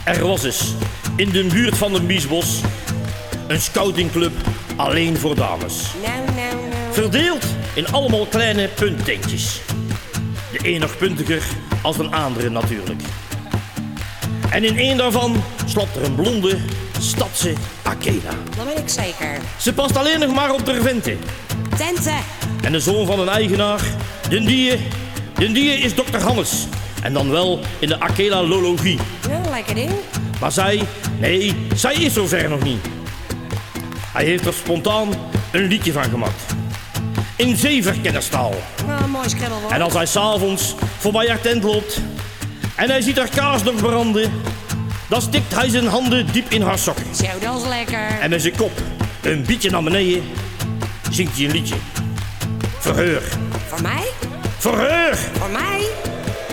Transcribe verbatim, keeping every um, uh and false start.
Er was eens, in de buurt van de Biesbos, een scoutingclub alleen voor dames. Nou, nou, nou. Verdeeld in allemaal kleine punttentjes. De een nog puntiger als een andere natuurlijk. En in één daarvan slaapt er een blonde, stadse Akela. Dat weet ik zeker. Ze past alleen nog maar op de venten. Tente. En de zoon van een eigenaar, den die, den die is dokter Hannes. En dan wel in de Akela-lologie. Nou, lekker ding. Maar zij, nee, zij is zover nog niet. Hij heeft er spontaan een liedje van gemaakt. In zeeverkennerstaal. Nou, een mooi schribbelwoord. En als hij s'avonds voorbij haar tent loopt en hij ziet haar kaars nog branden, dan stikt hij zijn handen diep in haar sokken. Zo, dat is lekker. En met zijn kop een beetje naar beneden zingt hij een liedje. Verheur. Voor mij? Verheur! Voor mij?